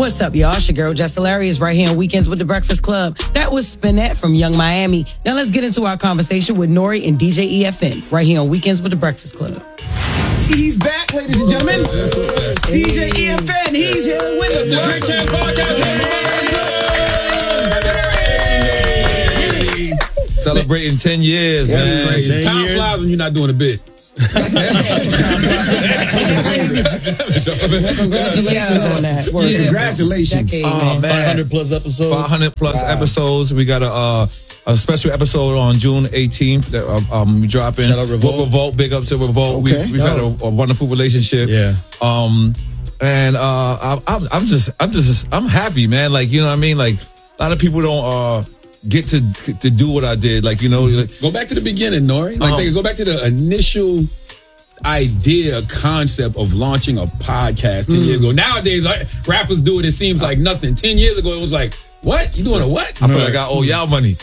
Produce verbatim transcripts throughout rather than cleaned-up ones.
What's up, y'all? It's your girl, Jess Hilarious, right here on Weekends with the Breakfast Club. That was Spinette from Young Miami. Now let's get into our conversation with Nori and D J E F N, right here on Weekends with the Breakfast Club. He's back, ladies and gentlemen. D J E F N, he's here with us. The Drink Champ Podcast. Celebrating ten years, That's man. crazy. Time years. flies when you're not doing a bit. Congratulations on that. Well, yeah, congratulations. Decade, Oh, man. five hundred plus episodes. five hundred plus Wow. episodes. We got a uh, a special episode on June eighteenth that uh, um, we dropping. Shout out Revolt. Revolt. Big up to Revolt. Okay. We, we've had a, a wonderful relationship. Yeah. Um, and uh, I, I'm, I'm just, I'm just, I'm happy, man. Like, you know what I mean? Like, a lot of people don't uh, get to to do what I did. Like, you know, like, Go back to the beginning, Nori. Like, Um, they go back to the initial idea, concept of launching a podcast ten years ago. Nowadays, like, rappers do it. It seems like nothing. Ten years ago, it was like, what? You doing a what? I feel like I owe y'all money.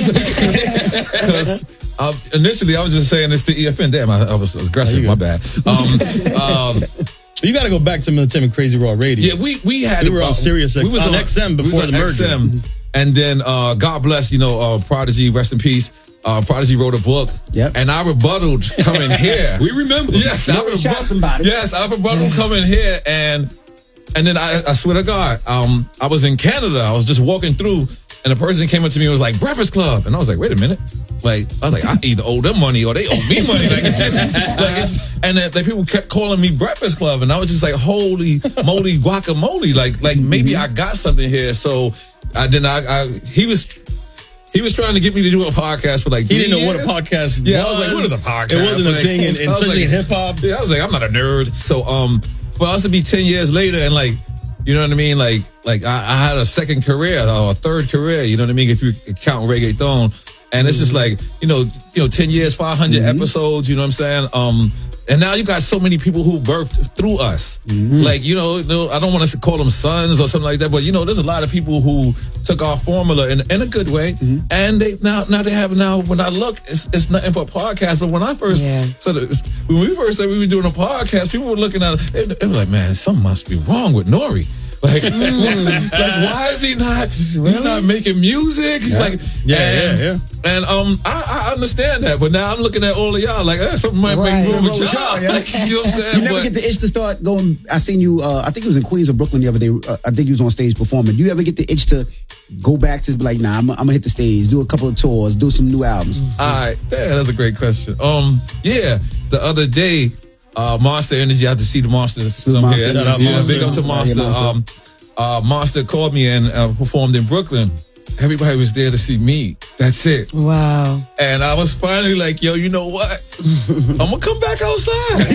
Because uh, initially I was just saying this to E F N. Damn, I, I was aggressive. My bad. Um, um, You got to go back to Militant and Crazy Raw Radio. yeah, we we had We were on Sirius X- on X M before we was the on merger. X M. And then uh, God bless, you know, uh, Prodigy, rest in peace. Uh, Prodigy wrote a book, Yep. and I rebutted coming here. We remember. Yes, I Nori rebut- shot somebody. Yes, I rebutted coming here, and and then I, I swear to God, um, I was in Canada. I was just walking through, and a person came up to me and was like, "Breakfast Club," and I was like, "Wait a minute." Like, I was like, I either owe them money or they owe me money. Like, it's just, like, it's, and then, like, people kept calling me Breakfast Club, and I was just like, holy moly guacamole. Like, like maybe I got something here. So I then I, I he was he was trying to get me to do a podcast for like He three didn't know what a years. podcast Yeah, was. I was like, what is a podcast? It wasn't Like, a thing, in, I was especially like- in hip hop. Yeah, I was like, I'm not a nerd. So um, for us to be ten years later and like, you know what I mean? Like, like I, I had a second career or a third career. You know what I mean? If you count reggaeton, and it's just like, you know, you know, ten years, five hundred episodes. You know what I'm saying? Um, and now you got so many people who birthed through us. Like, you know, no, I don't want to call them sons or something like that, but you know, there's a lot of people who took our formula in, in a good way, and they now now they have now. When I look, it's, it's nothing but podcast. But when I first, Yeah. so the, when we first said we were doing a podcast, people were looking at it. They, they were like, "Man, something must be wrong with Nori." Like, like, why is he not? He's not making music. He's like, Yeah, and, yeah, yeah. And um, I, I understand that, but now I'm looking at all of y'all like, eh, something might Right. make room with Wrong with y'all. y'all, yeah. Like, you know what I'm saying? You never But- get the itch to start going. I seen you. Uh, I think it was in Queens or Brooklyn the other day. Uh, I think you was on stage performing. Do you ever get the itch to go back to be like, nah, I'm, I'm gonna hit the stage, do a couple of tours, do some new albums? All right, damn, that's a great question. Um, yeah, the other day, uh, Monster Energy. I had to see the Monsters. the Monsters. Shout out yeah, Monster. big up to Yeah, Monster. Monster. Um, uh, Monster called me and uh, performed in Brooklyn. Everybody was there to see me. That's it. Wow. And I was finally like, yo, you know what? I'm gonna come back outside.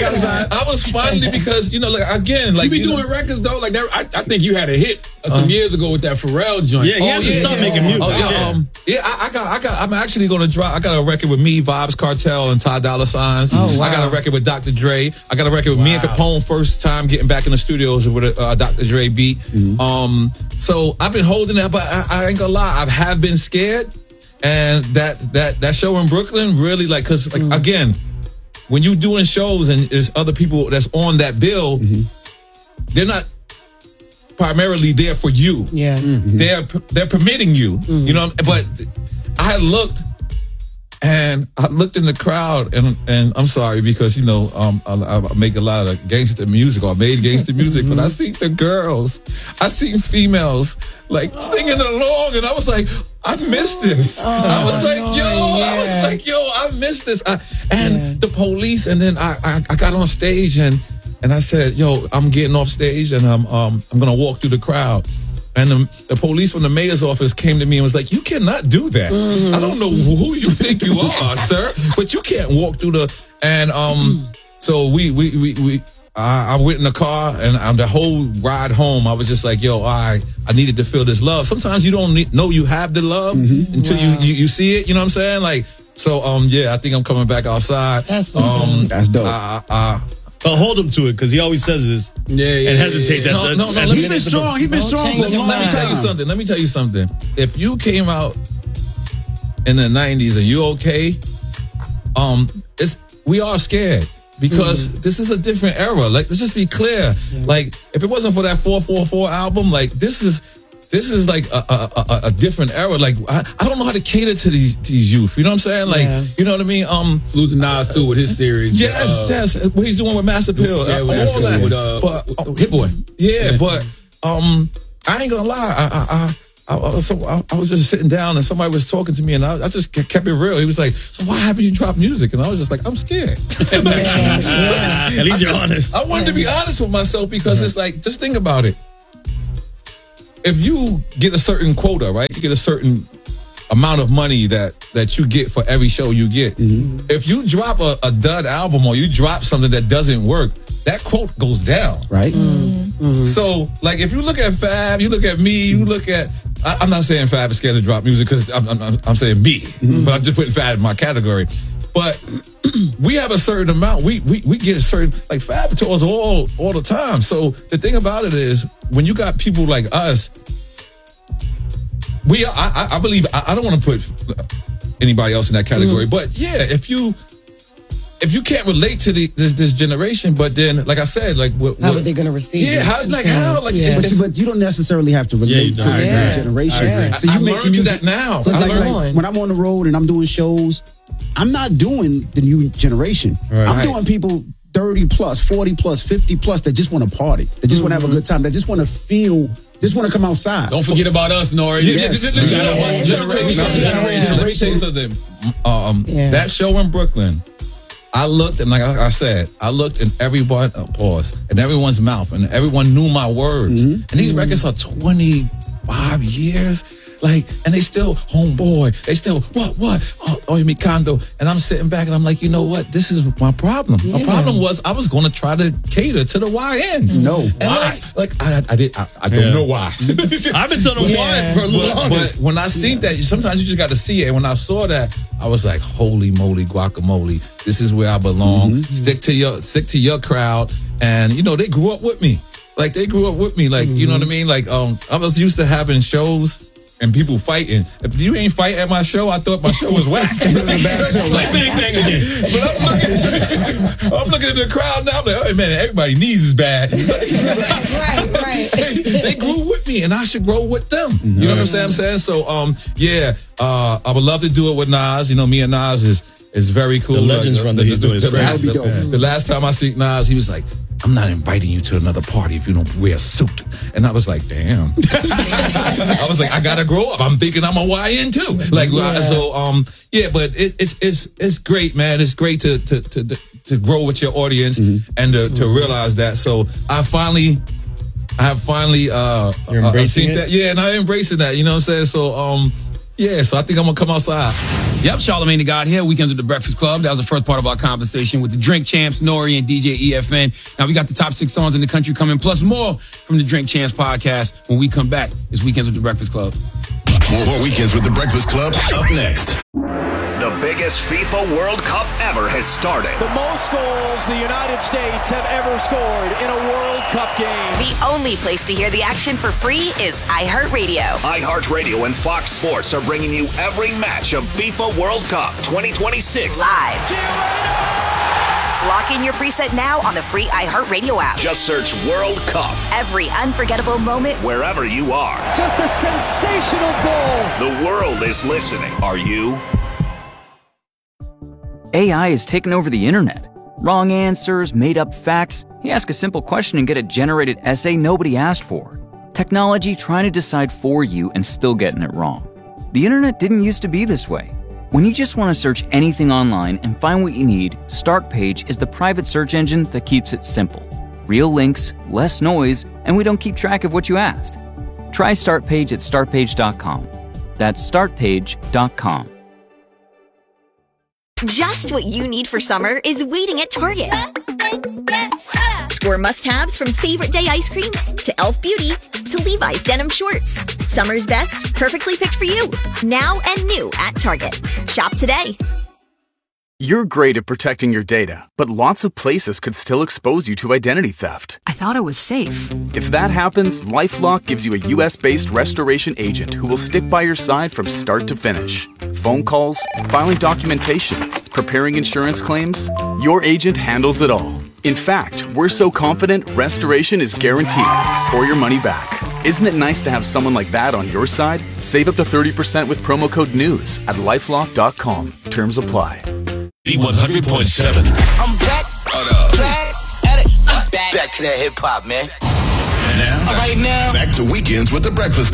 I was finally, because, you know, like, again, like, You be you know- doing records though, like that. I, I think you had a hit uh, some years ago with that Pharrell joint. Yeah, he had to stop making music. Oh yeah, Yeah. um, yeah. I, I got, I got. I'm actually gonna drop. I got a record with me, Vibes Cartel, and Ty Dolla Signs. Oh, wow. I got a record with Doctor Dre. I got a record with me and Wow. Capone. First time getting back in the studios with a uh, Doctor Dre beat. Um, so I've been holding that, but I, I ain't gonna lie. I have been scared, and that that that show in Brooklyn really, like, cause like again, when you doing shows and there's other people that's on that bill, they're not primarily there for you. Yeah. They're they're permitting you, you know. But I looked, and I looked in the crowd, and and I'm sorry because, you know, um, I, I make a lot of gangster music, or I made gangster music, but I seen the girls, I seen females like singing along, and I was like, I missed this. I was like, yo, I was like, yo, I missed this. I, and the police, and then I, I I got on stage and. And I said, yo, I'm getting off stage and I'm um, I'm going to walk through the crowd. And the, the police from the mayor's office came to me and was like, you cannot do that. I don't know who you think you are, sir, but you can't walk through the... And um, so we, we, we, we I, I went in the car, and um, the whole ride home, I was just like, yo, I, I needed to feel this love. Sometimes you don't need, know you have the love until Wow. you, you, you see it, you know what I'm saying? Like, so um, yeah, I think I'm coming back outside. That's what's um, up. That's dope. I, I, But hold him to it, because he always says this Yeah, yeah, and yeah, hesitates yeah, at yeah. the. No, no, at no, the he He been minutes of- strong. He been Don't strong change for a your long Let me mind. tell you time. something. Let me tell you something. If you came out in the nineties and you okay, um, it's we are scared. because Mm-hmm. this is a different era. Like, let's just be clear. Yeah. Like, if it wasn't for that four four four album, like, this is this is like a, a, a, a different era. Like, I, I don't know how to cater to these these youth. You know what I'm saying? Like, Yeah. you know what I mean? Um, Salute to Nas too with his series. yes, uh, yes. What he's doing with Master Pill, Yeah, uh, with, all Master that. with, uh, but, with Hit Boy. Yeah, Yeah. but um, I ain't gonna lie. I I I, I, I, was, I, I was just sitting down and somebody was talking to me, and I, I just kept it real. He was like, "So why haven't you dropped music?" And I was just like, "I'm scared." At least you're honest. I wanted to be honest with myself because it's like, just think about it. If you get a certain quota, right? You get a certain amount of money that that you get for every show you get. Mm-hmm. If you drop a, a dud album or you drop something that doesn't work, that quote goes down. Right. Mm-hmm. So, like, if you look at Fab, you look at me, you look at, I, I'm not saying Fab is scared to drop music because I'm, I'm, I'm saying me, mm-hmm. but I'm just putting Fab in my category. But we have a certain amount. We we we get a certain, like, Fab tours all all the time. So the thing about it is, when you got people like us, we I I, I believe I, I don't want to put anybody else in that category, mm. but yeah, if you if you can't relate to the this, this generation, but then, like I said, like what, How what, are they going to receive? Yeah, it? how like how like Yeah. it's, But, it's, see, but you don't necessarily have to relate Yeah, to I the agree. new generation. I agree. So you I make learned to music that now. Like, I like, learned. like, when I'm on the road and I'm doing shows, I'm not doing the new generation. Right. I'm Right. doing people thirty plus, forty plus, fifty plus that just want to party, that just want to have a good time, that just want to feel, just want to come outside. Don't forget about us, Nori. Yeah, Yes. yeah, yeah, yeah, Yeah, it's Let me a tell you race. something. Yeah. Generation. Let me tell you something. Um, Yeah. That show in Brooklyn, I looked and like I said, I looked in everyone uh, pause in everyone's mouth, and everyone knew my words. Mm-hmm. And these records are twenty-five years. Like, and they still, homeboy, they still, what, what? Oh, oh, you mean Kondo. And I'm sitting back and I'm like, you know what? This is my problem. My Yeah. problem was I was going to try to cater to the Y Ns. No. And Why? Like, I, I did, I, I don't Yeah. know why. I've been telling them Yeah. why for a little But, longer. but when I seen that, sometimes you just got to see it. And when I saw that, I was like, "Holy moly, guacamole! This is where I belong." Mm-hmm. Stick to your, stick to your crowd, and you know they grew up with me. Like they grew up with me. Like you know what I mean. Like um, I was used to having shows and people fighting. If you ain't fight at my show, I thought my show was whack. Like bang bang again. But I'm looking, I'm looking at the crowd now. I'm like, oh man, everybody's knees is bad. Right, right. they, they grew with me, and I should grow with them. You know what I'm saying? I'm saying so. Um, yeah, uh, I would love to do it with Nas. You know, me and Nas is is very cool. The legends run that he's doing is the, great. last, That would be the, dope. the last time I seen Nas, he was like, "I'm not inviting you to another party if you don't wear a suit." And I was like, "Damn." I was like, "I gotta grow up. I'm thinking I'm a Y N too." Like, Yeah. so, um, yeah, but it, it's it's it's great, man. It's great to to to to grow with your audience Mm-hmm. and to, to realize that. So I finally. I have finally uh, You're uh, embracing seen it? that. Yeah, and I'm embracing that. You know what I'm saying? So, um, yeah, so I think I'm going to come outside. Yep, Charlamagne the God here. Weekends with the Breakfast Club. That was the first part of our conversation with the Drink Champs, Nori and D J E F N. Now we got the top six songs in the country coming, plus more from the Drink Champs podcast. When we come back, it's Weekends with the Breakfast Club. More Weekends with the Breakfast Club up next. The biggest FIFA World Cup ever has started. The most goals the United States have ever scored in a World Cup game. The only place to hear the action for free is iHeartRadio. iHeartRadio and Fox Sports are bringing you every match of FIFA World Cup twenty twenty-six. Live. Lock in your preset now on the free iHeartRadio app. Just search World Cup Every unforgettable moment. wherever you are. Just a sensational goal. The world is listening. Are you? A I has taken over the internet. Wrong answers, made-up facts. You ask a simple question and get a generated essay nobody asked for. Technology trying to decide for you and still getting it wrong. The internet didn't used to be this way. When you just want to search anything online and find what you need, Startpage is the private search engine that keeps it simple. Real links, less noise, and we don't keep track of what you asked. Try Startpage at startpage dot com. That's startpage dot com. Just what you need for summer is waiting at Target. Score must-haves from Favorite Day ice cream to Elf Beauty to Levi's denim shorts. Summer's best, perfectly picked for you. Now and new at Target. Shop today. You're great at protecting your data, but lots of places could still expose you to identity theft. I thought it was safe. If that happens, LifeLock gives you a U S-based restoration agent who will stick by your side from start to finish. phone calls, filing documentation, preparing insurance claims. Your agent handles it all. In fact, we're so confident restoration is guaranteed or your money back. Isn't it nice to have someone like that on your side? Save up to thirty percent with promo code NEWS at lifelock dot com. Terms apply. B one hundred point seven. I'm back. Back at it. Back, back to that hip hop, man. Now, right now, back to Weekends with the Breakfast Club.